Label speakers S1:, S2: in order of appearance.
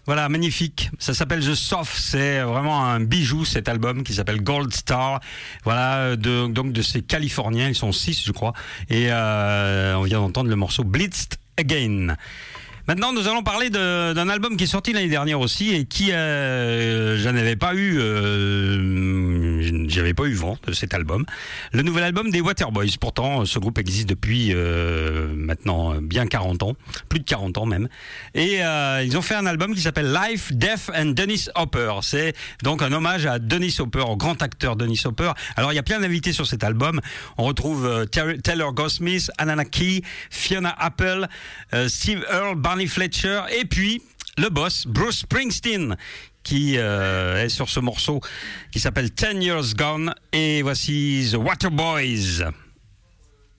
S1: Voilà, magnifique. Ça s'appelle The Soft. C'est vraiment un bijou, cet album qui s'appelle Gold Star. Voilà, donc de ces Californiens. Ils sont 6, je crois. Et on vient d'entendre le morceau Blitzed Again. Maintenant, nous allons parler d'un album qui est sorti l'année dernière aussi et qui, j'avais pas eu vent de cet album. Le nouvel album des Waterboys. Pourtant, ce groupe existe depuis maintenant bien 40 ans, plus de 40 ans même. Et ils ont fait un album qui s'appelle Life, Death and Dennis Hopper. C'est donc un hommage à Dennis Hopper, au grand acteur Dennis Hopper. Alors, il y a plein d'invités sur cet album. On retrouve Taylor Goldsmith, Anna Key, Fiona Apple, Steve Earle, Barney Fletcher et puis le boss Bruce Springsteen qui est sur ce morceau qui s'appelle 10 Years Gone et voici The Waterboys.